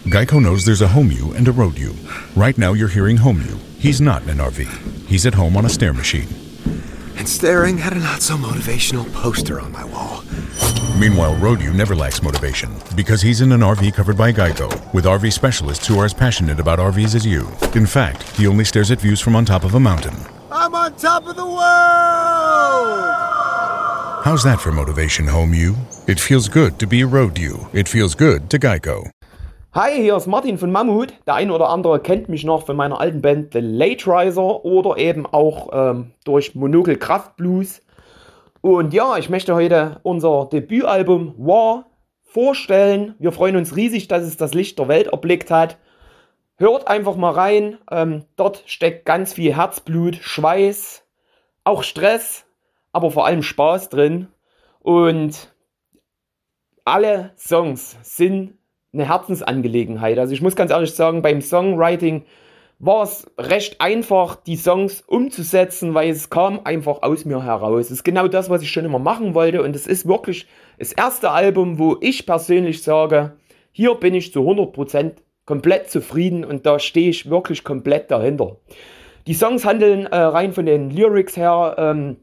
Geico knows there's a home you and a road you. Right now you're hearing home you. He's not in an RV. He's at home on a stair machine. And staring at a not-so-motivational poster on my wall. Meanwhile, road you never lacks motivation because he's in an RV covered by Geico with RV specialists who are as passionate about RVs as you. In fact, he only stares at views from on top of a mountain. I'm on top of the world! How's that for motivation, home you? It feels good to be a road you. It feels good to Geico. Hi, hier ist Martin von Mammut. Der eine oder andere kennt mich noch von meiner alten Band The Late Riser oder eben auch durch Monocle Kraft Blues. Und ja, ich möchte heute unser Debütalbum War vorstellen. Wir freuen uns riesig, dass es das Licht der Welt erblickt hat. Hört einfach mal rein. Dort steckt ganz viel Herzblut, Schweiß, auch Stress, aber vor allem Spaß drin. Und alle Songs sind eine Herzensangelegenheit. Also ich muss ganz ehrlich sagen, beim Songwriting war es recht einfach, die Songs umzusetzen, weil es kam einfach aus mir heraus. Es ist genau das, was ich schon immer machen wollte, und es ist wirklich das erste Album, wo ich persönlich sage, hier bin ich zu 100% komplett zufrieden und da stehe ich wirklich komplett dahinter. Die Songs handeln rein von den Lyrics her,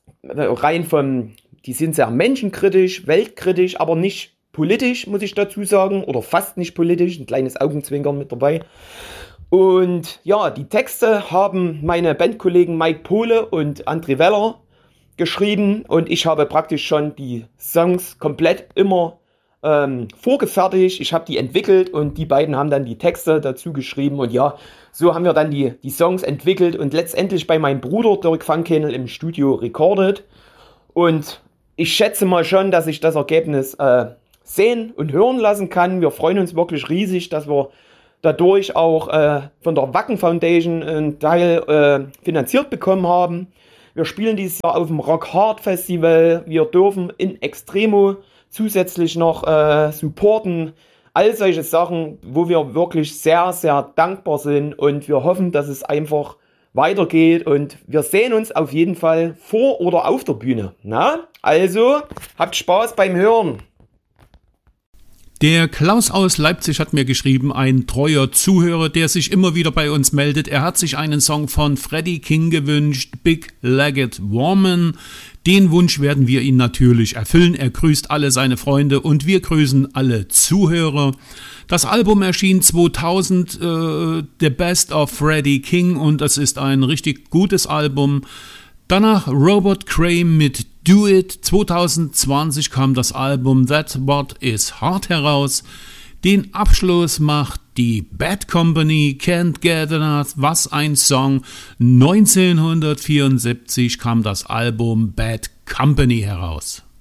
die sind sehr menschenkritisch, weltkritisch, aber nicht politisch, muss ich dazu sagen, oder fast nicht politisch, ein kleines Augenzwinkern mit dabei. Und ja, die Texte haben meine Bandkollegen Mike Pohle und André Weller geschrieben und ich habe praktisch schon die Songs komplett immer vorgefertigt. Ich habe die entwickelt und die beiden haben dann die Texte dazu geschrieben und ja, so haben wir dann die Songs entwickelt und letztendlich bei meinem Bruder Dirk Funkenel im Studio recorded. Und ich schätze mal schon, dass ich das Ergebnis sehen und hören lassen kann. Wir freuen uns wirklich riesig, dass wir dadurch auch von der Wacken Foundation einen Teil finanziert bekommen haben. Wir spielen dieses Jahr auf dem Rock Hard Festival. Wir dürfen in Extremo zusätzlich noch supporten. All solche Sachen, wo wir wirklich sehr, sehr dankbar sind, und wir hoffen, dass es einfach weitergeht, und wir sehen uns auf jeden Fall vor oder auf der Bühne. Na? Also, habt Spaß beim Hören. Der Klaus aus Leipzig hat mir geschrieben, ein treuer Zuhörer, der sich immer wieder bei uns meldet. Er hat sich einen Song von Freddie King gewünscht, Big-Legged Woman. Den Wunsch werden wir ihn natürlich erfüllen. Er grüßt alle seine Freunde und wir grüßen alle Zuhörer. Das Album erschien 2000, The Best of Freddie King, und das ist ein richtig gutes Album. Danach Robert Cray mit Do It. 2020 kam das Album That's What Is Hard heraus. Den Abschluss macht die Bad Company, Can't Get Enough, was ein Song. 1974 kam das Album Bad Company heraus.